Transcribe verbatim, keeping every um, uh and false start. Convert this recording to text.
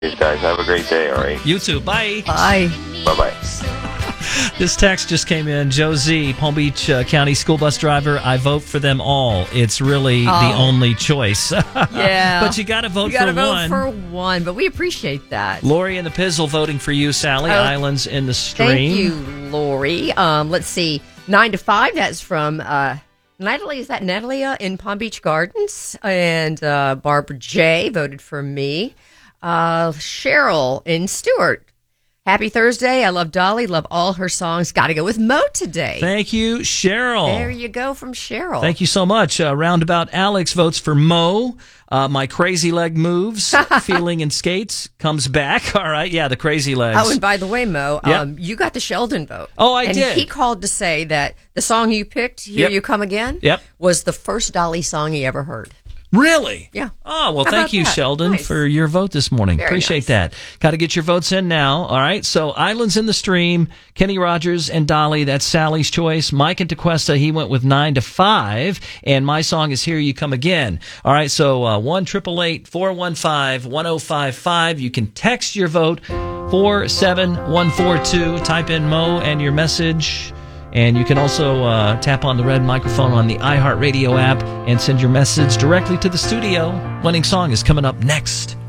You guys have a great day, all right? You too. Bye. Bye. Bye-bye. This text just came in. Joe Z, Palm Beach uh, County school bus driver. I vote for them all. It's really Oh. the only choice. Yeah. But you got to vote You gotta for vote one. for one, but we appreciate that. Lori and the Pizzle voting for you, Sally. Oh, Islands in the Stream. Thank you, Lori. Um, let's see. Nine to five, that's from uh, Natalie. Is that Natalie uh, in Palm Beach Gardens? And uh, Barbara J. voted for me. Uh, Cheryl in Stewart. Happy Thursday. I love Dolly. Love all her songs. Got to go with Mo today. Thank you, Cheryl. There you go from Cheryl. Thank you so much. Uh, Roundabout Alex votes for Mo. Uh, my crazy leg moves, feeling and skates comes back. All right, yeah, the crazy legs. Oh, and by the way, Mo, Yep. um, you got the Sheldon vote. Oh, I and did. he called to say that the song you picked, Here Yep. You Come Again, Yep. was the first Dolly song he ever heard. Really? Yeah. Oh, well, How thank about you, that? Sheldon, Nice. for your vote this morning. Very Appreciate nice. that. Got to get your votes in now. All right. So, Islands in the Stream, Kenny Rogers and Dolly. That's Sally's choice. Mike and Tequesta, he went with nine to five. And my song is Here You Come Again. All right. So, uh, one triple eight four one five one zero five five. You can text your vote four seven one four two. Type in Mo and your message. And you can also uh, tap on the red microphone on the iHeartRadio app and send your message directly to the studio. Winning song is coming up next.